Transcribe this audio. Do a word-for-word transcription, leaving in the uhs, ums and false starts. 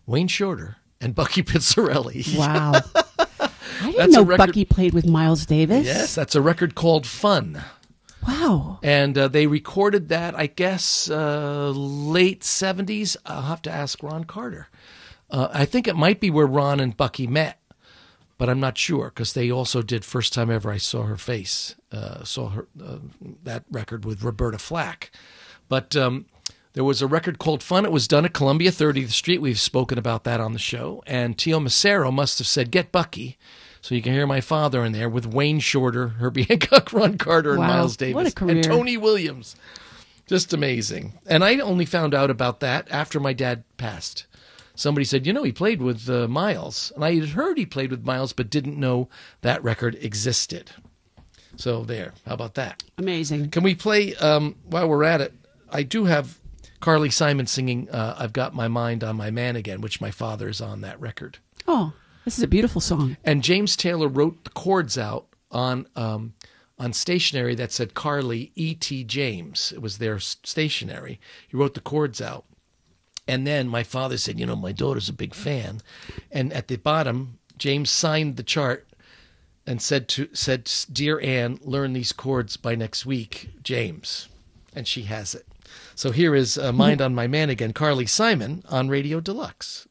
Wayne Shorter, and Bucky Pizzarelli. Wow. I didn't That's a know record- Bucky played with Miles Davis. Yes, that's a record called Fun. Wow. And uh, they recorded that, I guess, uh, late seventies. I'll have to ask Ron Carter. Uh, I think it might be where Ron and Bucky met, but I'm not sure because they also did First Time Ever I Saw Her Face, uh, saw her uh, that record with Roberta Flack. But um, there was a record called Fun. It was done at Columbia thirtieth Street. We've spoken about that on the show. And Tio Macero must have said, "Get Bucky." So you can hear my father in there with Wayne Shorter, Herbie Hancock, Ron Carter, and Wow. Miles Davis. What a career. And Tony Williams. Just amazing. And I only found out about that after my dad passed. Somebody said, you know, he played with uh, Miles. And I had heard he played with Miles, but didn't know that record existed. So there. How about that? Amazing. Can we play, um, while we're at it, I do have Carly Simon singing uh, I've Got My Mind on My Man Again, which my father is on that record. Oh, this is a beautiful song. And James Taylor wrote the chords out on um, on stationery that said Carly E T James. It was their stationery. He wrote the chords out. And then my father said, you know, my daughter's a big fan. And at the bottom, James signed the chart and said, to said, Dear Anne, learn these chords by next week, James. And she has it. So here is uh, Mind on My Man Again, Carly Simon on Radio Deluxe.